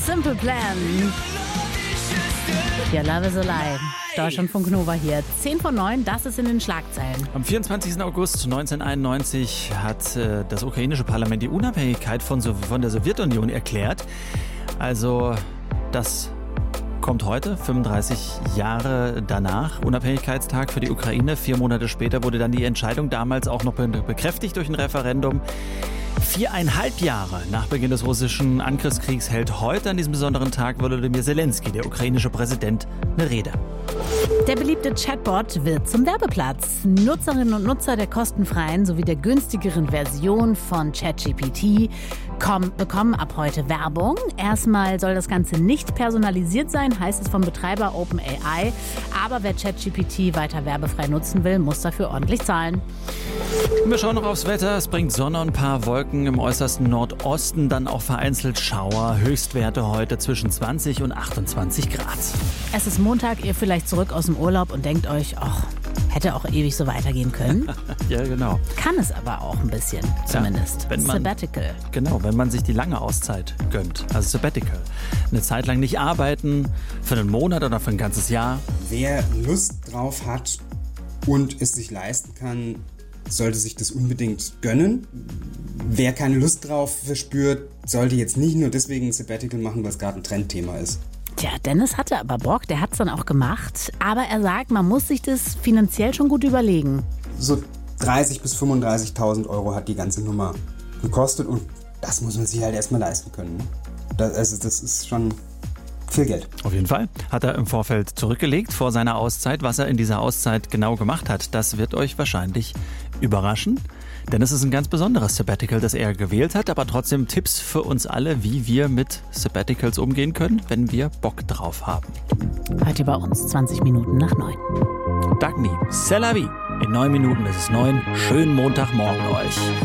Simple Plan. Your Love is a Lie. Deutschlandfunk Nova hier. 10:09, das ist in den Schlagzeilen. Am 24. August 1991 hat das ukrainische Parlament die Unabhängigkeit von der Sowjetunion erklärt. Also das kommt heute, 35 Jahre danach, Unabhängigkeitstag für die Ukraine. 4 Monate später wurde dann die Entscheidung damals auch noch bekräftigt durch ein Referendum. 4,5 Jahre nach Beginn des russischen Angriffskriegs hält heute an diesem besonderen Tag Volodymyr Zelensky, der ukrainische Präsident, eine Rede. Der beliebte Chatbot wird zum Werbeplatz. Nutzerinnen und Nutzer der kostenfreien sowie der günstigeren Version von ChatGPT bekommen ab heute Werbung. Erstmal soll das Ganze nicht personalisiert sein, heißt es vom Betreiber OpenAI. Aber wer ChatGPT weiter werbefrei nutzen will, muss dafür ordentlich zahlen. Wir schauen noch aufs Wetter. Es bringt Sonne und ein paar Wolken im äußersten Nordosten, dann auch vereinzelt Schauer. Höchstwerte heute zwischen 20 und 28 Grad. Es ist Montag, ihr vielleicht zurück aus dem Urlaub und denkt euch, ach, hätte auch ewig so weitergehen können. Ja, genau. Kann es aber auch ein bisschen, zumindest. Ja, Sabbatical. Genau, wenn man sich die lange Auszeit gönnt, also Sabbatical. Eine Zeit lang nicht arbeiten, für einen Monat oder für ein ganzes Jahr. Wer Lust drauf hat und es sich leisten kann, sollte sich das unbedingt gönnen. Wer keine Lust drauf verspürt, sollte jetzt nicht nur deswegen ein Sabbatical machen, weil es gerade ein Trendthema ist. Tja, Dennis hatte aber Bock, der hat es dann auch gemacht. Aber er sagt, man muss sich das finanziell schon gut überlegen. So 30.000 bis 35.000 Euro hat die ganze Nummer gekostet und das muss man sich halt erstmal leisten können. Ne? Das ist schon viel Geld. Auf jeden Fall. Hat er im Vorfeld zurückgelegt vor seiner Auszeit. Was er in dieser Auszeit genau gemacht hat, das wird euch wahrscheinlich überraschen. Denn es ist ein ganz besonderes Sabbatical, das er gewählt hat. Aber trotzdem Tipps für uns alle, wie wir mit Sabbaticals umgehen können, wenn wir Bock drauf haben. Heute bei uns 20 Minuten nach 9. Dagny, c'est la vie. In 9 Minuten ist es 9. Schönen Montagmorgen euch.